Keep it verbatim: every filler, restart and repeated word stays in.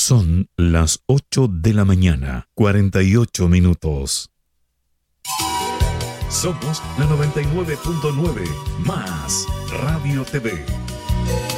Son las ocho de la mañana, cuarenta y ocho minutos. Somos la noventa y nueve punto nueve más Radio T V.